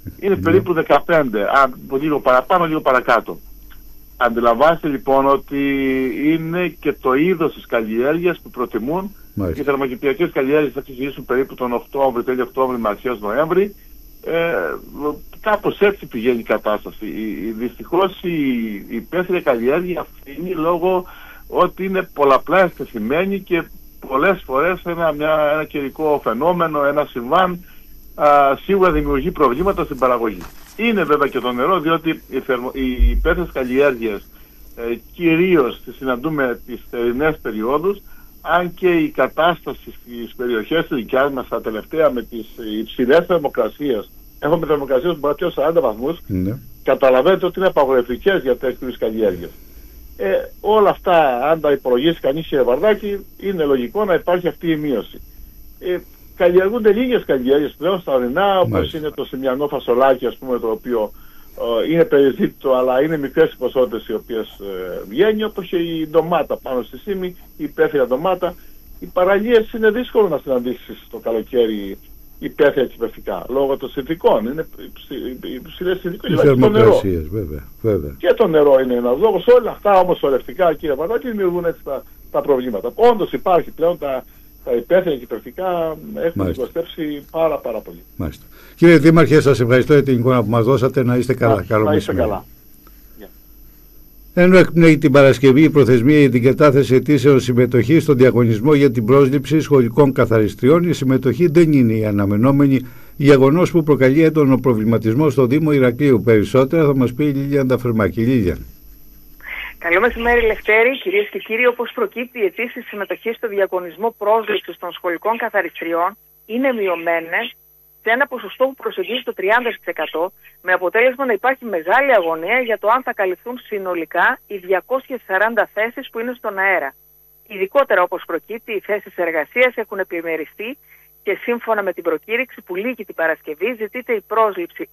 Είναι περίπου 15, λίγο παραπάνω, λίγο παρακάτω. Αντιλαμβάνεστε λοιπόν ότι είναι και το είδος της καλλιέργειας που προτιμούν. Οι θερμοκηπιακές καλλιέργειες θα ξεκινήσουν περίπου τον Οκτώβριο, τέλειο Οκτώβριο με αρχές Νοέμβρη. Κάπως έτσι πηγαίνει η κατάσταση. Δυστυχώς η υπαίθρια καλλιέργεια φθήνει λόγω ότι είναι πολλαπλά εκτεθειμένη και πολλές φορές ένα καιρικό φαινόμενο, ένα συμβάν σίγουρα δημιουργεί προβλήματα στην παραγωγή. Είναι βέβαια και το νερό, διότι οι υπαίθριες καλλιέργειες κυρίως τις συναντούμε τις θερινές περιόδους, αν και η κατάσταση στις περιοχές της δικιάς μας τα τελευταία με τις υψηλές θερμοκρασίες, έχουμε θερμοκρασίες που μπορεί να πιω 40 βαθμούς, καταλαβαίνετε ότι είναι απαγορευτικές για τέτοιες καλλιέργειες. Όλα αυτά, αν τα υπολογίσει κανείς, κύριε Βαρδάκη, είναι λογικό να υπάρχει αυτή η μείωση. Καλλιεργούνται λίγες καλλιέργειες πλέον στα ορεινά, όπως είναι το σημιανό φασολάκι, ας πούμε, το οποίο είναι περιζήτητο, αλλά είναι μικρές οι ποσότητες οι οποίες βγαίνει, όπως και η ντομάτα πάνω στη Σύμη, η υπαίθρια ντομάτα. Οι παραλίες είναι δύσκολο να συναντήσεις το καλοκαίρι υπαίθρια κυπευτικά, λόγω των συνθηκών. Είναι υψηλές συνθήκες και το νερό. Βέβαια. Και το νερό είναι ένας λόγος. Όλα αυτά όμως ορευτικά, κύριε Βαρδάκη, δημιουργούν έτσι τα προβλήματα. Όντως υπάρχει πλέον τα υπαίθρια κυπευτικά έχουν υποστέψει πάρα πολύ. Μάλιστα. Κύριε Δήμαρχε, σας ευχαριστώ για την εικόνα που μας δώσατε. Να είστε καλά. Να είστε καλά. Ενώ εκπνέει την Παρασκευή η προθεσμία για την κατάθεση αιτήσεων συμμετοχή στον διαγωνισμό για την πρόσληψη σχολικών καθαριστριών, η συμμετοχή δεν είναι η αναμενόμενη, γεγονός που προκαλεί έντονο προβληματισμό στο Δήμο Ηρακλείου. Περισσότερα θα μας πει η Λίλια Ανταφερμάκη. Λίλια. Καλό μεσημέρι, Λευτέρη. Κυρίες και κύριοι, όπως προκύπτει, οι αιτήσεις συμμετοχής στο διαγωνισμό πρόσληψης των σχολικών καθαριστριών είναι μειωμένες σε ένα ποσοστό που προσεγγίζει το 30%, με αποτέλεσμα να υπάρχει μεγάλη αγωνία για το αν θα καλυφθούν συνολικά οι 240 θέσεις που είναι στον αέρα. Ειδικότερα, όπως προκύπτει, οι θέσεις εργασίας έχουν επιμεριστεί και σύμφωνα με την προκήρυξη που λήγει την Παρασκευή, ζητείται η πρόσληψη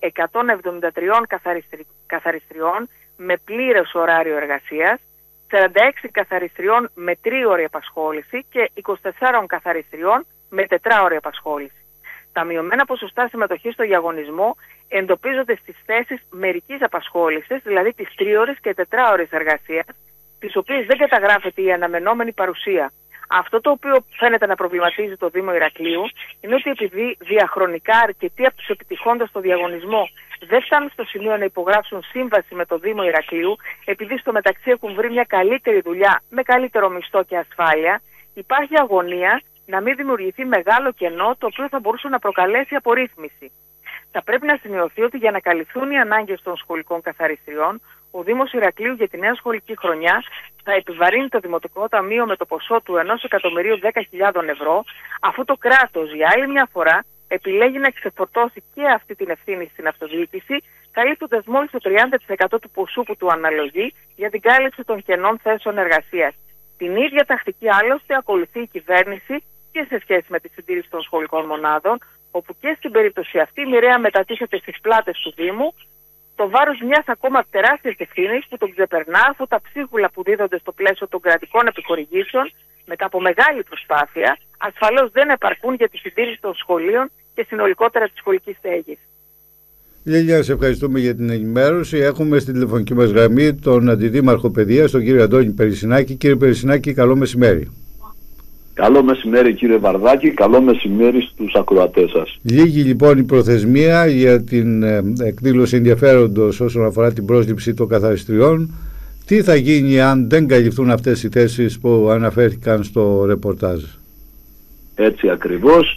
173 καθαριστριών με πλήρες ωράριο εργασίας, 46 καθαριστριών με 3ωρη απασχόληση και 24 καθαριστριών με 4ωρη απασχόληση. Τα μειωμένα ποσοστά συμμετοχής στο διαγωνισμό εντοπίζονται στις θέσεις μερικής απασχόλησης, δηλαδή τις 3ωρες και 4ωρες εργασίας, τις οποίες δεν καταγράφεται η αναμενόμενη παρουσία. Αυτό το οποίο φαίνεται να προβληματίζει το Δήμο Ηρακλείου είναι ότι επειδή διαχρονικά αρκετοί από τους επιτυχώντες στο διαγωνισμό δεν φτάνουν στο σημείο να υπογράψουν σύμβαση με το Δήμο Ηρακλείου, επειδή στο μεταξύ έχουν βρει μια καλύτερη δουλειά με καλύτερο μισθό και ασφάλεια, υπάρχει αγωνία να μην δημιουργηθεί μεγάλο κενό το οποίο θα μπορούσε να προκαλέσει απορρίθμιση. Θα πρέπει να σημειωθεί ότι για να καλυφθούν οι ανάγκες των σχολικών καθαριστριών, ο Δήμος Ηρακλείου για τη νέα σχολική χρονιά θα επιβαρύνει το Δημοτικό Ταμείο με το ποσό του 1.110.000 ευρώ, αφού το κράτος για άλλη μια φορά επιλέγει να ξεφορτώσει και αυτή την ευθύνη στην αυτοδιοίκηση, καλύπτοντας μόλις το 30% του ποσού που του αναλογεί για την κάλυψη των κενών θέσεων εργασίας. Την ίδια τακτική άλλωστε ακολουθεί η κυβέρνηση και σε σχέση με τη συντήρηση των σχολικών μονάδων, όπου και στην περίπτωση αυτή μοιραία μετατίθεται στις πλάτες του Δήμου το βάρος μιας ακόμα τεράστιας ευθύνης που τον ξεπερνά, αφού τα ψίχουλα που δίδονται στο πλαίσιο των κρατικών επιχορηγήσεων μετά από μεγάλη προσπάθεια ασφαλώς δεν επαρκούν για τη συντήρηση των σχολείων και συνολικότερα της σχολικής στέγης. Λίλια, σε ευχαριστούμε για την ενημέρωση. Έχουμε στην τηλεφωνική μας γραμμή τον Αντιδήμαρχο Παιδείας, τον κύριο Αντώνη Περισσινάκη. Κύριε Περισσινάκη, καλό μεσημέρι. Καλό μεσημέρι, κύριε Βαρδάκη, καλό μεσημέρι στους ακροατές σας. Λίγη λοιπόν η προθεσμία για την εκδήλωση ενδιαφέροντος όσον αφορά την πρόσληψη των καθαριστριών. Τι θα γίνει αν δεν καλυφθούν αυτές οι θέσεις που αναφέρθηκαν στο ρεπορτάζ? Έτσι ακριβώς,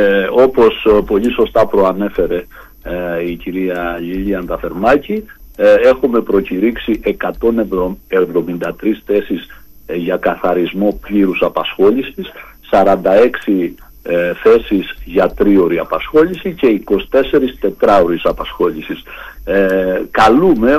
όπως πολύ σωστά προανέφερε η κυρία Λίλια Ανταφερμάκη, έχουμε προκηρύξει 173 θέσεις για καθαρισμό πλήρους απασχόλησης, 46 θέσεις για 3ωρη απασχόληση και 24 4ωρης απασχόλησης. Καλούμε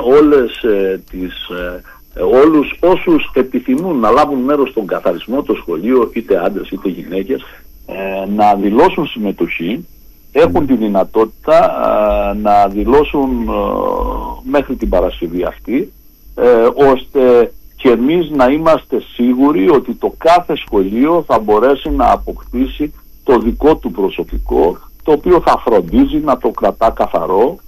όλους όσους επιθυμούν να λάβουν μέρος στον καθαρισμό, το σχολείο, είτε άντρες είτε γυναίκες, να δηλώσουν συμμετοχή. Έχουν τη δυνατότητα να δηλώσουν μέχρι την Παρασκευή αυτή, ώστε και εμείς να είμαστε σίγουροι ότι το κάθε σχολείο θα μπορέσει να αποκτήσει το δικό του προσωπικό, το οποίο θα φροντίζει να το κρατά καθαρό,